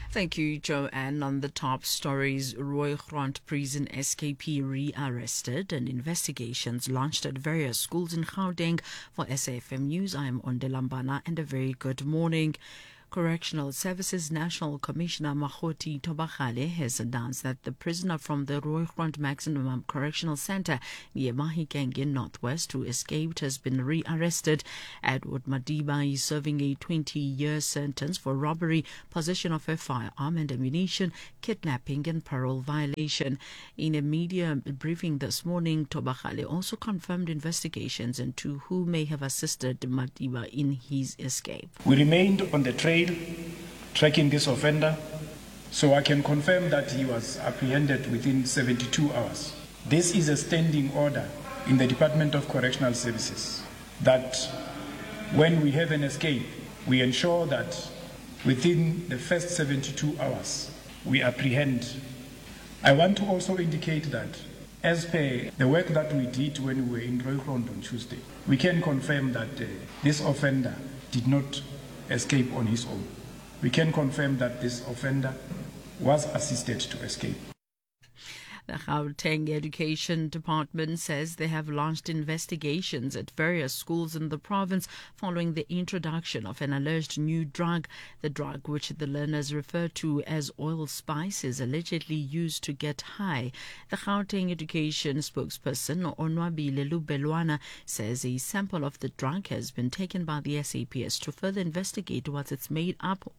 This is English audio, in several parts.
Thank you, Joanne. On the top stories, Roy Grant prison escapee re-arrested and investigations launched at various schools in Gauteng. For SAFM News, I am Ondelambana and a very good morning. Correctional Services National Commissioner Mahoti Tobakale has announced that the prisoner from the Roy Grant Maximum Correctional Center near Mahikeng in Northwest who escaped has been re-arrested. Edward Madiba is serving a 20-year sentence for robbery, possession of a firearm and ammunition, kidnapping and parole violation. In a media briefing this morning, Tobakale also confirmed investigations into who may have assisted Madiba in his escape. We remained on the trail tracking this offender, so I can confirm that he was apprehended within 72 hours. This is a standing order in the Department of Correctional Services that when we have an escape, we ensure that within the first 72 hours we apprehend. I want to also indicate that as per the work that we did when we were in Roy Grant on Tuesday, we can confirm that this offender did not escape on his own. We can confirm that this offender was assisted to escape. The Gauteng Education Department says they have launched investigations at various schools in the province following the introduction of an alleged new drug. The drug, which the learners refer to as oil spice, is allegedly used to get high. The Gauteng Education spokesperson, Onwabile Lubelwana, says a sample of the drug has been taken by the SAPS to further investigate what it's made up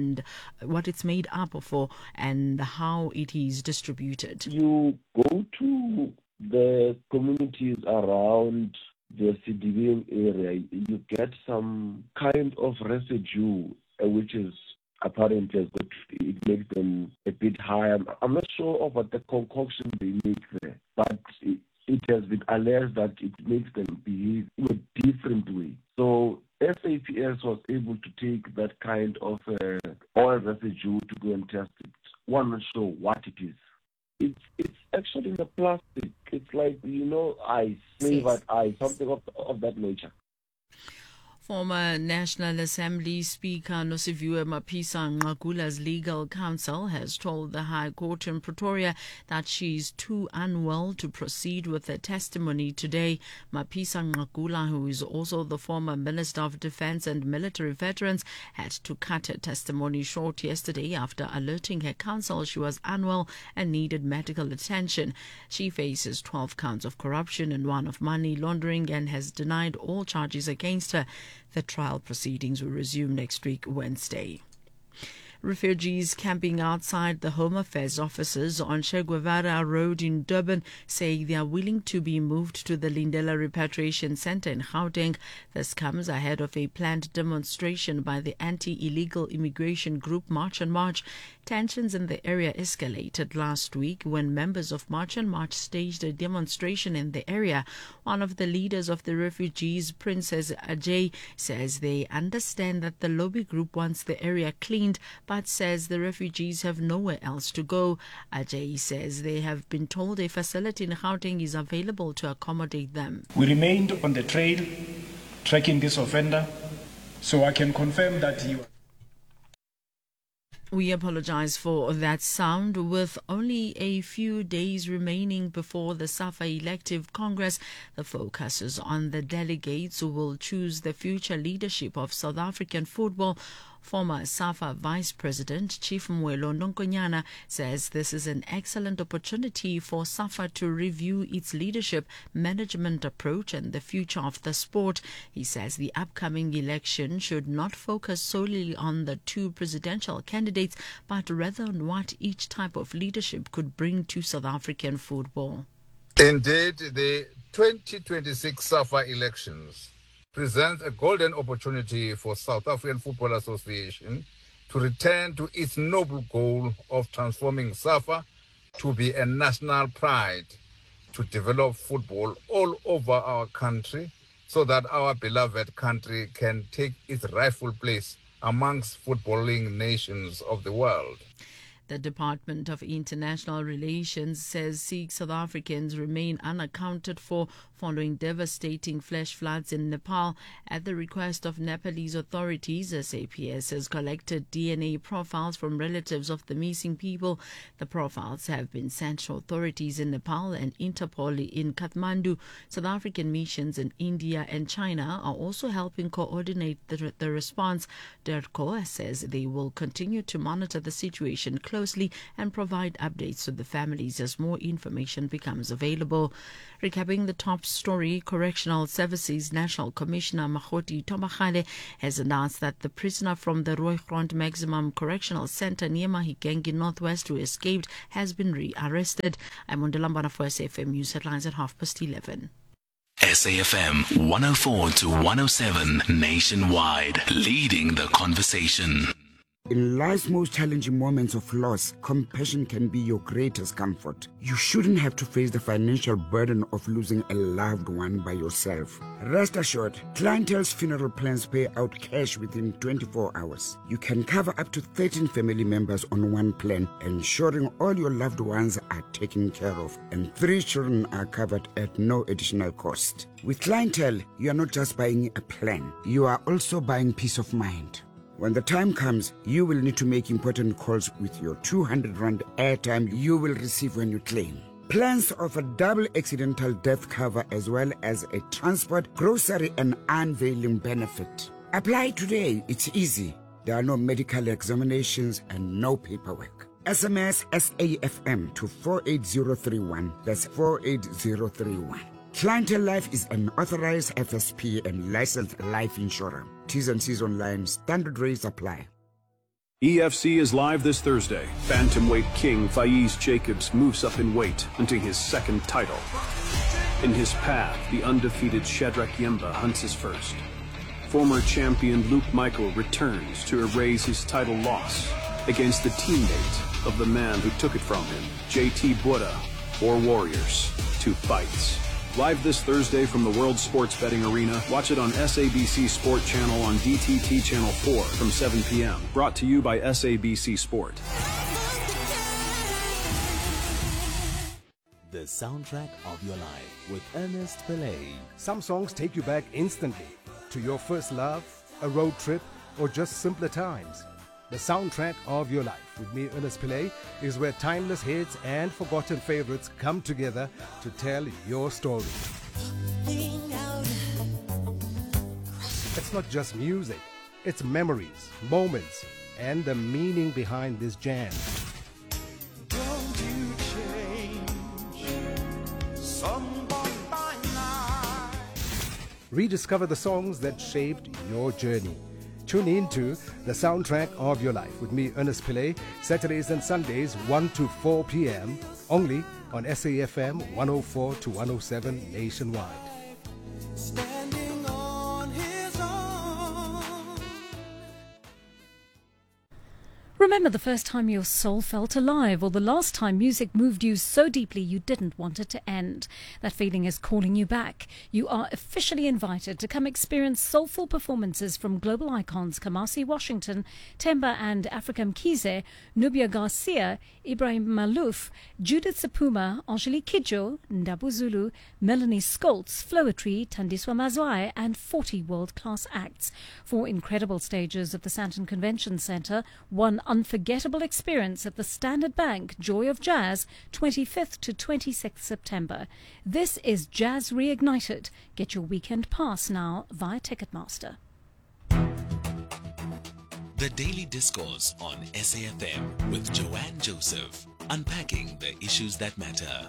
for and how it is distributed. You go to the communities around the CDBM area, you get some kind of residue which is apparently that it makes them a bit higher. I'm not sure of what the concoction they make there, but it has been alleged that it makes them behave in a different way. So SAPS was able to take that kind of oil residue to go and test it. One not sure what it is. It's actually in a plastic. It's like, ice, flavored ice, something of that nature. Former National Assembly Speaker Nosiviwe Mapisa Nqagula's legal counsel has told the High Court in Pretoria that she is too unwell to proceed with her testimony today. Mapisa Nqagula, who is also the former Minister of Defence and Military Veterans, had to cut her testimony short yesterday after alerting her counsel she was unwell and needed medical attention. She faces 12 counts of corruption and one of money laundering and has denied all charges against her. The trial proceedings will resume next week, Wednesday. Refugees camping outside the Home Affairs offices on Che Guevara Road in Durban say they are willing to be moved to the Lindela Repatriation Center in Gauteng. This comes ahead of a planned demonstration by the anti-illegal immigration group March on March. Tensions in the area escalated last week when members of March on March staged a demonstration in the area. One of the leaders of the refugees, Princess Ajay, says they understand that the lobby group wants the area cleaned, but says the refugees have nowhere else to go. Ajay says they have been told a facility in Gauteng is available to accommodate them. We remained on the trail tracking this offender, so I can confirm that he... We apologize for that sound. With only a few days remaining before the SAFA elective Congress, the focus is on the delegates who will choose the future leadership of South African football. Former SAFA Vice President Chief Mwelo Nonkonyana says this is an excellent opportunity for SAFA to review its leadership, management approach and the future of the sport. He says the upcoming election should not focus solely on the two presidential candidates, but rather on what each type of leadership could bring to South African football. Indeed, the 2026 SAFA elections presents a golden opportunity for South African Football Association to return to its noble goal of transforming SAFA to be a national pride, to develop football all over our country so that our beloved country can take its rightful place amongst footballing nations of the world. The Department of International Relations says 6 South Africans remain unaccounted for following devastating flash floods in Nepal. At the request of Nepalese authorities, SAPS has collected DNA profiles from relatives of the missing people. The profiles have been sent to authorities in Nepal and Interpol in Kathmandu. South African missions in India and China are also helping coordinate the response. DIRCO says they will continue to monitor the situation closely and provide updates to the families as more information becomes available. Recapping the top story, Correctional Services National Commissioner Makgoti Thobagale has announced that the prisoner from the Rooigrond Maximum Correctional Center near Mahikeng in Northwest who escaped has been rearrested. I'm Undalambana for SAFM News Headlines at 11:30. SAFM 104 to 107 nationwide, leading the conversation. In life's most challenging moments of loss, compassion can be your greatest comfort. You shouldn't have to face the financial burden of losing a loved one by yourself. Rest assured, Clientele's funeral plans pay out cash within 24 hours. You can cover up to 13 family members on one plan, ensuring all your loved ones are taken care of, and 3 children are covered at no additional cost. With Clientele, you are not just buying a plan, you are also buying peace of mind. When the time comes, you will need to make important calls with your 200 Rand airtime you will receive when you claim. Plans offer double accidental death cover as well as a transport, grocery and unveiling benefit. Apply today, it's easy. There are no medical examinations and no paperwork. SMS SAFM to 48031. That's 48031. Clientele Life is an authorized FSP and licensed life insurer. T's and C's online. Standard rates apply. EFC is live this Thursday. Bantamweight king Faiz Jacobs moves up in weight into his second title. In his path, the undefeated Shadrach Yemba hunts his first. Former champion Luke Michael returns to erase his title loss against the teammate of the man who took it from him, JT Buddha, or Warriors, 2 fights. Live this Thursday from the World Sports Betting Arena. Watch it on SABC Sport Channel on DTT Channel 4 from 7 p.m. Brought to you by SABC Sport. The soundtrack of your life with Ernest Pillay. Some songs take you back instantly to your first love, a road trip, or just simpler times. The soundtrack of your life with me, Ernest Pillay, is where timeless hits and forgotten favorites come together to tell your story. It's not just music, it's memories, moments, and the meaning behind this jam. Don't you change someone by night. Rediscover the songs that shaped your journey. Tune in to The Soundtrack of Your Life with me, Ernest Pillay, Saturdays and Sundays, 1 to 4 p.m., only on SAFM 104 to 107 nationwide. Standing on his own. Remember the first time your soul felt alive, or the last time music moved you so deeply you didn't want it to end. That feeling is calling you back. You are officially invited to come experience soulful performances from global icons Kamasi Washington, Temba and Africa Mkhize, Nubia Garcia, Ibrahim Malouf, Judith Sapuma, Angelique Kidjo, Ndabu Zulu, Melanie Skoltz, Floetry, Tandiswa Mazwai, and 40 world-class acts. 4 incredible stages at the Sandton Convention Centre, 1 unforgettable experience at the Standard Bank Joy of Jazz, 25th to 26th September. This is Jazz Reignited. Get your weekend pass now via Ticketmaster. The Daily Discourse on SAFM with Joanne Joseph, unpacking the issues that matter.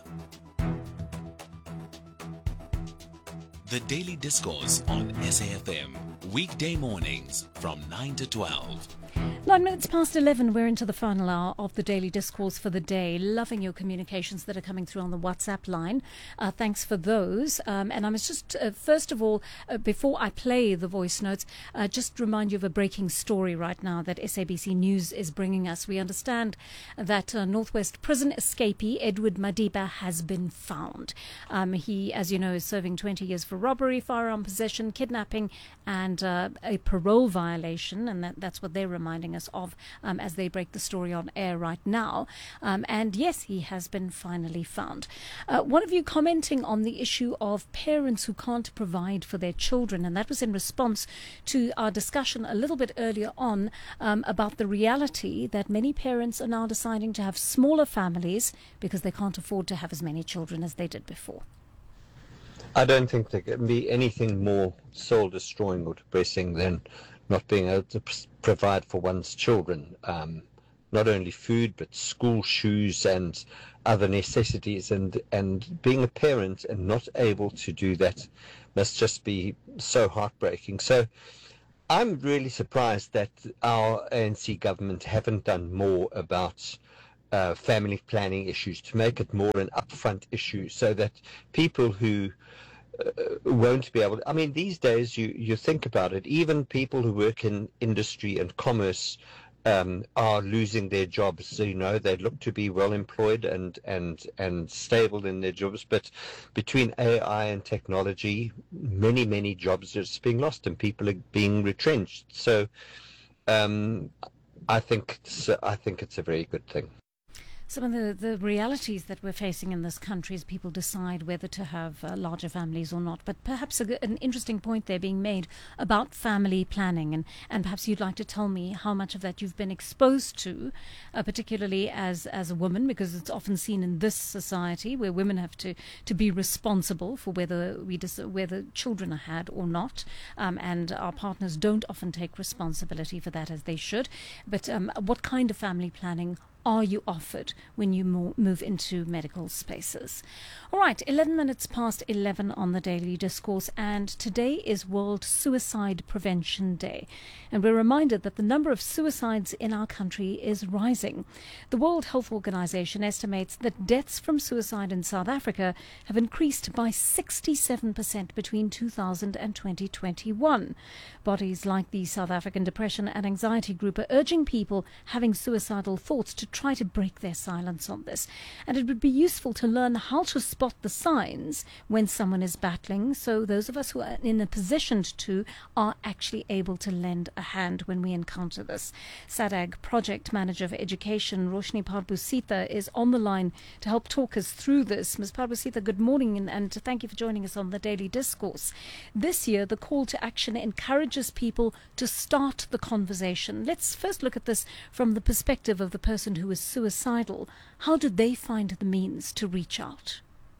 The Daily Discourse on SAFM, weekday mornings from 9 to 12. 9 minutes past 11, we're into the final hour of the Daily Discourse for the day. Loving your communications that are coming through on the WhatsApp line. Thanks for those. And I must just, first of all, before I play the voice notes, just remind you of a breaking story right now that SABC News is bringing us. We understand that Northwest prison escapee Edward Madiba has been found. He, as you know, is serving 20 years for robbery, firearm possession, kidnapping, and a parole violation. And that's what they're reminding us of as they break the story on air right now. And yes, he has been finally found. One of you commenting on the issue of parents who can't provide for their children, and that was in response to our discussion a little bit earlier on about the reality that many parents are now deciding to have smaller families because they can't afford to have as many children as they did before. I don't think there can be anything more soul-destroying or depressing than not being able to provide for one's children, not only food but school shoes and other necessities, and being a parent and not able to do that must just be so heartbreaking. So I'm really surprised that our ANC government haven't done more about family planning issues to make it more an upfront issue, so that people who won't be able to, I mean, these days you think about it, even people who work in industry and commerce are losing their jobs. So, you know, they look to be well employed and stable in their jobs, but between AI and technology, many jobs are just being lost and people are being retrenched. So I think it's a very good thing. Some of the realities that we're facing in this country as people decide whether to have larger families or not. But perhaps an interesting point there being made about family planning. And perhaps you'd like to tell me how much of that you've been exposed to, particularly as a woman, because it's often seen in this society where women have to be responsible for whether children are had or not. And our partners don't often take responsibility for that as they should. But what kind of family planning are you offered when you move into medical spaces? All right, 11 minutes past 11 on the Daily Discourse, and today is World Suicide Prevention Day. And we're reminded that the number of suicides in our country is rising. The World Health Organization estimates that deaths from suicide in South Africa have increased by 67% between 2000 and 2021. Bodies like the South African Depression and Anxiety Group are urging people having suicidal thoughts to try to break their silence on this. And it would be useful to learn how to spot the signs when someone is battling, so those of us who are in a position to are actually able to lend a hand when we encounter this. SADAG Project Manager for Education, Roshni Parbusitha, is on the line to help talk us through this. Ms. Parbusitha, good morning, and thank you for joining us on the Daily Discourse. This year, the call to action encourages people to start the conversation. Let's first look at this from the perspective of the person who is suicidal. How do they find the means to reach out?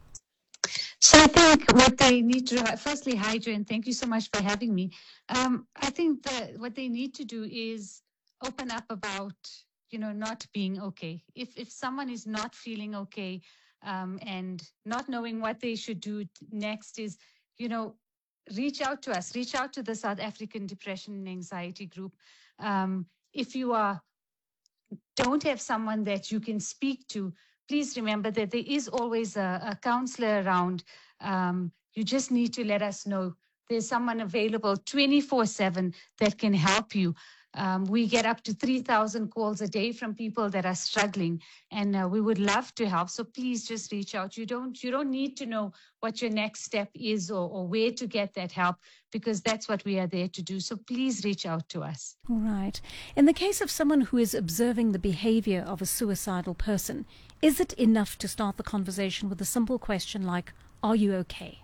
So I think what they need to, firstly, hi, Jo, and thank you so much for having me. I think that what they need to do is open up about, not being okay. If someone is not feeling okay and not knowing what they should do next is, reach out to us, reach out to the South African Depression and Anxiety Group. If you don't have someone that you can speak to, please remember that there is always a counselor around. You just need to let us know. There's someone available 24/7 that can help you. We get up to 3,000 calls a day from people that are struggling, and we would love to help. So please just reach out. You don't need to know what your next step is or where to get that help, because that's what we are there to do. So please reach out to us. All right. In the case of someone who is observing the behavior of a suicidal person, is it enough to start the conversation with a simple question like, "Are you okay?"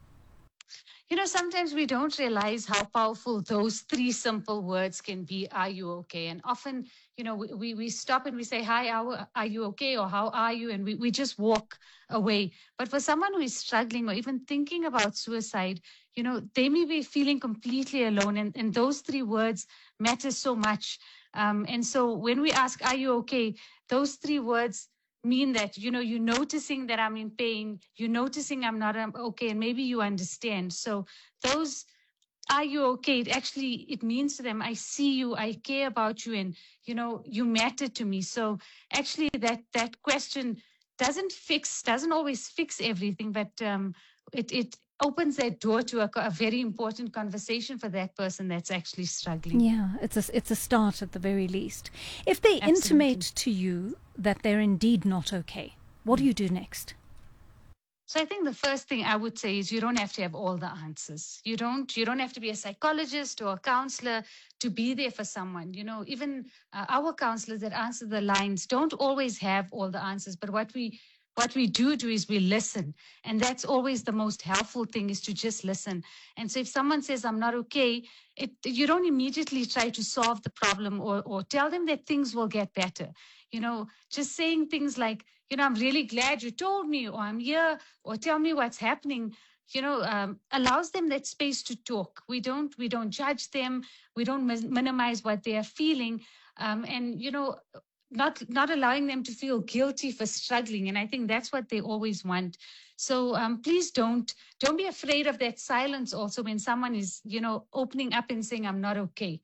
Sometimes we don't realize how powerful those three simple words can be. Are you okay? And often, we stop and we say, hi, are you okay? Or how are you? And we just walk away. But for someone who is struggling or even thinking about suicide, they may be feeling completely alone. And those three words matter so much. And so when we ask, are you okay? Those three words mean that, you're noticing that I'm in pain, you're noticing I'm not okay, and maybe you understand. So those, are you okay? It means to them, I see you, I care about you, and, you matter to me. So actually that question doesn't always fix everything, but it opens that door to a very important conversation for that person that's actually struggling. Yeah, it's a start at the very least. If they intimate to you that they're indeed not okay, what do you do next? So I think the first thing I would say is you don't have to have all the answers. You don't have to be a psychologist or a counselor to be there for someone. Even our counselors that answer the lines don't always have all the answers. But what we do is we listen. And that's always the most helpful thing, is to just listen. And so if someone says, I'm not okay, you don't immediately try to solve the problem or tell them that things will get better. Just saying things like, I'm really glad you told me, or I'm here, or tell me what's happening, allows them that space to talk. We don't judge them. We don't minimize what they are feeling. And not allowing them to feel guilty for struggling. And I think that's what they always want. So please don't be afraid of that silence also when someone is, opening up and saying, I'm not okay.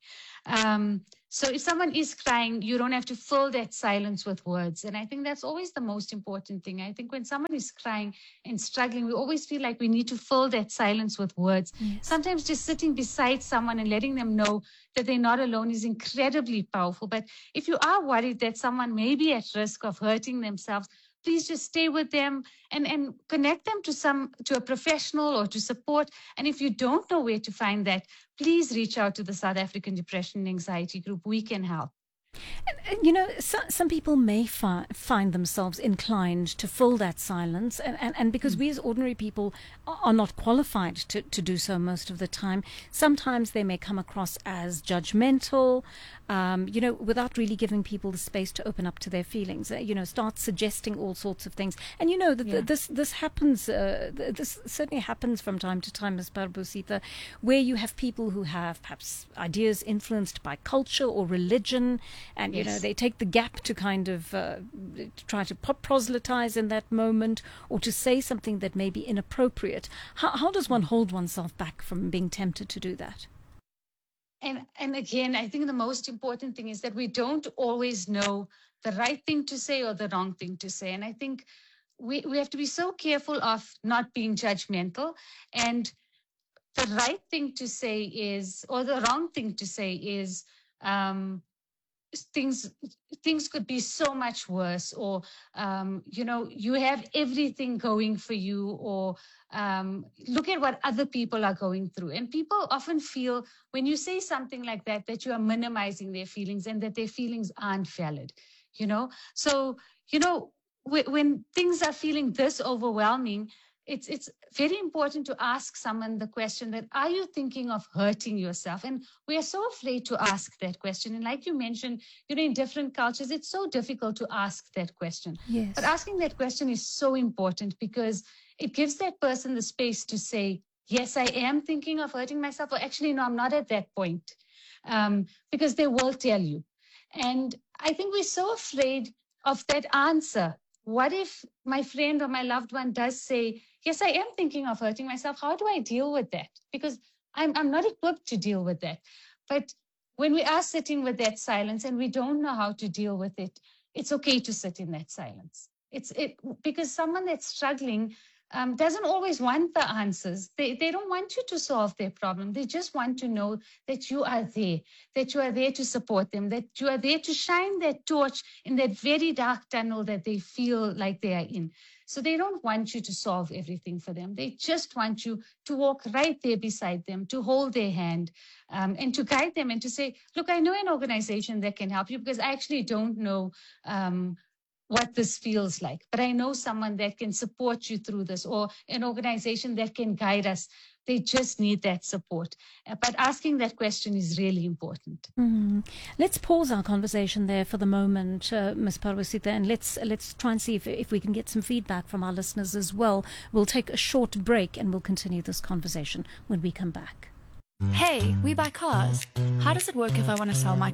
So if someone is crying, you don't have to fill that silence with words. And I think that's always the most important thing. I think when someone is crying and struggling, we always feel like we need to fill that silence with words. Yes. Sometimes just sitting beside someone and letting them know that they're not alone is incredibly powerful. But if you are worried that someone may be at risk of hurting themselves, please just stay with them and connect them to a professional or to support. And if you don't know where to find that, please reach out to the South African Depression and Anxiety Group. We can help. Some people may find themselves inclined to fill that silence, and because we as ordinary people are not qualified to do so most of the time, sometimes they may come across as judgmental, without really giving people the space to open up to their feelings, start suggesting all sorts of things. And this happens, this certainly happens from time to time, Ms. Parbusitha, where you have people who have perhaps ideas influenced by culture or religion, and they take the gap to kind of try to proselytize in that moment, or to say something that may be inappropriate. How does one hold oneself back from being tempted to do that? And again, I think the most important thing is that we don't always know the right thing to say or the wrong thing to say. And I think we have to be so careful of not being judgmental. And the right thing to say is, or the wrong thing to say is, things could be so much worse, or you have everything going for you, or look at what other people are going through. And people often feel when you say something like that you are minimizing their feelings and that their feelings aren't valid. So when things are feeling this overwhelming, it's very important to ask someone the question that, are you thinking of hurting yourself? And we are so afraid to ask that question. And like you mentioned, in different cultures, it's so difficult to ask that question. Yes. But asking that question is so important, because it gives that person the space to say, yes, I am thinking of hurting myself, or actually, no, I'm not at that point, because they will tell you. And I think we're so afraid of that answer. What if my friend or my loved one does say, yes, I am thinking of hurting myself? How do I deal with that? Because I'm not equipped to deal with that. But when we are sitting with that silence and we don't know how to deal with it, it's okay to sit in that silence. Because someone that's struggling doesn't always want the answers. They don't want you to solve their problem. They just want to know that you are there to support them, that you are there to shine that torch in that very dark tunnel that they feel like they are in. So they don't want you to solve everything for them. They just want you to walk right there beside them, to hold their hand, and to guide them, and to say, look, I know an organization that can help you, because I actually don't know what this feels like, but I know someone that can support you through this, or an organization that can guide us. They just need that support. But asking that question is really important. Let's pause our conversation there for the moment, Ms. Parbusitha, and let's try and see if we can get some feedback from our listeners as well. We'll take a short break and we'll continue this conversation when we come back. Hey, we buy cars. How does it work if I want to sell my